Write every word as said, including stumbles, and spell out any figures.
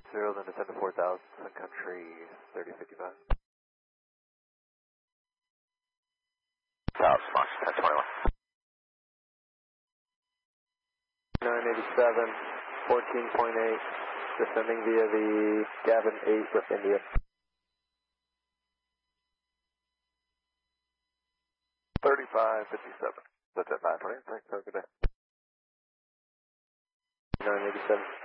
zero, then descend to four thousand, Sun Country thirty fifty-five. South, Fox ten twenty-one. nine eighty-seven, fourteen point eight, descending via the Gavin eight with India. thirty-five fifty-seven. That's at nine twenty. Thanks, have a good day. nine eighty-seven.